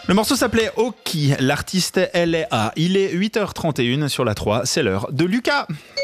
Le morceau s'appelait Oki, l'artiste L.A. Il est 8h31 sur la 3, c'est l'heure de Lucas.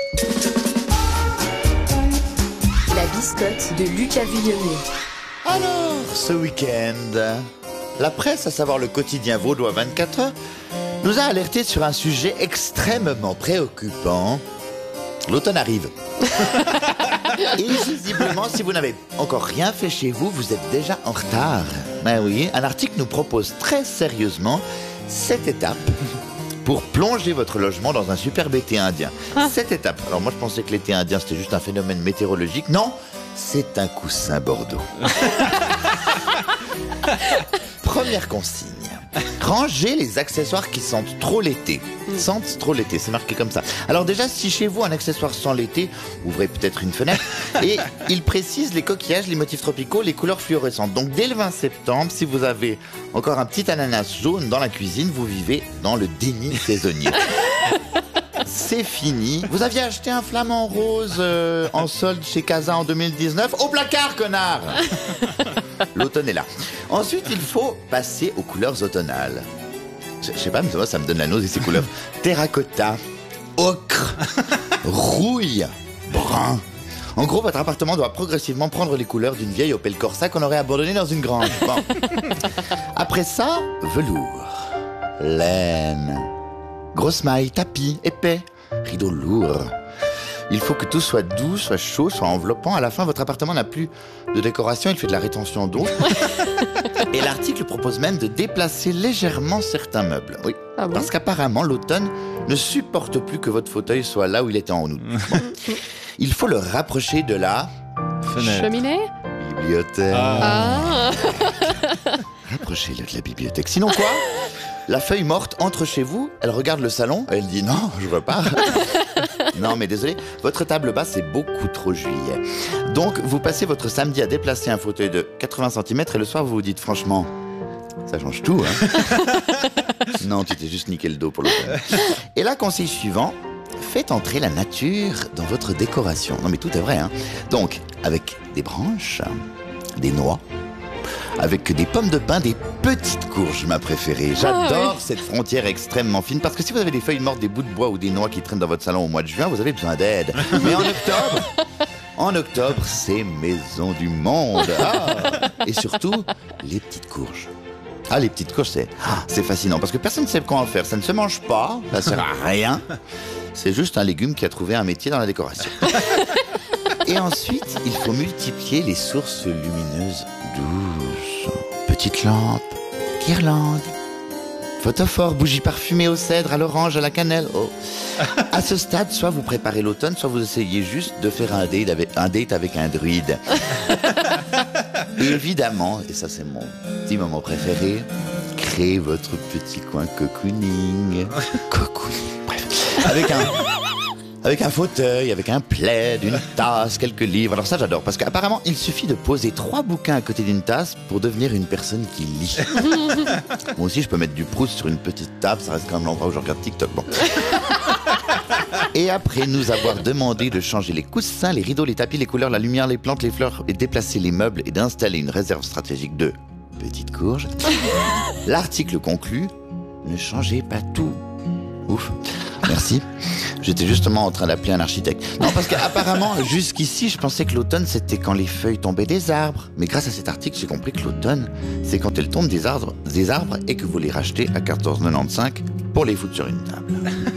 La biscotte de Lucas Vuillemier. Alors, ce week-end, la presse, à savoir le quotidien vaudois 24 heures, nous a alerté sur un sujet extrêmement préoccupant. L'automne arrive. Et visiblement, si vous n'avez encore rien fait chez vous, vous êtes déjà en retard. Ben oui, un article nous propose très sérieusement 7 étapes pour plonger votre logement dans un superbe été indien. 7 étapes. Alors moi, je pensais que l'été indien, c'était juste un phénomène météorologique. Non, c'est un coussin Bordeaux. Première consigne. Rangez les accessoires qui sentent trop l'été. Sentent trop l'été, c'est marqué comme ça. Alors déjà, si chez vous un accessoire sent l'été, ouvrez peut-être une fenêtre. Et il précise les coquillages, les motifs tropicaux, les couleurs fluorescentes. Donc dès le 20 septembre, si vous avez encore un petit ananas jaune dans la cuisine, vous vivez dans le déni saisonnier. C'est fini. Vous aviez acheté un flamant rose en solde chez Casa en 2019. Au placard, connard. L'automne est là. Ensuite, il faut passer aux couleurs automnales. Je sais pas, mais ça me donne la nausée, ces couleurs. Terracotta, ocre, rouille, brun. En gros, votre appartement doit progressivement prendre les couleurs d'une vieille Opel Corsa qu'on aurait abandonnée dans une grange. Bon. Après ça, velours, laine, grosse maille, tapis, épais, rideaux lourds. Il faut que tout soit doux, soit chaud, soit enveloppant. À la fin, votre appartement n'a plus de décoration, il fait de la rétention d'eau. Et l'article propose même de déplacer légèrement certains meubles. Oui, parce qu'apparemment, l'automne ne supporte plus que votre fauteuil soit là où il était en août. Bon. Il faut le rapprocher de la cheminée, bibliothèque. Ah. Rapprochez-le de la bibliothèque. Sinon quoi ? La feuille morte entre chez vous, elle regarde le salon, elle dit non, je veux pas. Non mais désolé, votre table basse est beaucoup trop juillet. Donc vous passez votre samedi à déplacer un fauteuil de 80 cm et le soir vous vous dites franchement, ça change tout hein. Non, tu t'es juste niqué le dos pour l'automne. Et là, conseil suivant, faites entrer la nature dans votre décoration. Non mais tout est vrai hein. Donc avec des branches, des noix, avec des pommes de pin, des petites courges, ma préférée. J'adore cette frontière extrêmement fine, parce que si vous avez des feuilles mortes, des bouts de bois ou des noix qui traînent dans votre salon au mois de juin, vous avez besoin d'aide. Mais en octobre, c'est maison du monde. Ah, et surtout, les petites courges. Ah, les petites courges, c'est fascinant, parce que personne ne sait quoi en faire. Ça ne se mange pas, ça sert à rien. C'est juste un légume qui a trouvé un métier dans la décoration. Et ensuite, il faut multiplier les sources lumineuses douces. Petites lampes, guirlandes, photophores, bougies parfumées au cèdre, à l'orange, à la cannelle. Oh. À ce stade, soit vous préparez l'automne, soit vous essayez juste de faire un date avec un druide. Et évidemment, et ça c'est mon petit moment préféré, créez votre petit coin cocooning. Cocooning, bref. Avec un fauteuil, avec un plaid, une tasse, quelques livres. Alors ça, j'adore, parce qu'apparemment, il suffit de poser 3 bouquins à côté d'une tasse pour devenir une personne qui lit. Moi aussi, je peux mettre du Proust sur une petite table, ça reste quand même l'endroit où je regarde TikTok. Bon. Et après nous avoir demandé de changer les coussins, les rideaux, les tapis, les couleurs, la lumière, les plantes, les fleurs, et déplacer les meubles et d'installer une réserve stratégique de petites courges, l'article conclut « Ne changez pas tout ». Ouf, merci. J'étais justement en train d'appeler un architecte. Non, parce qu'apparemment, jusqu'ici, je pensais que l'automne, c'était quand les feuilles tombaient des arbres. Mais grâce à cet article, j'ai compris que l'automne, c'est quand elles tombent des arbres et que vous les rachetez à 14,95 pour les foutre sur une table.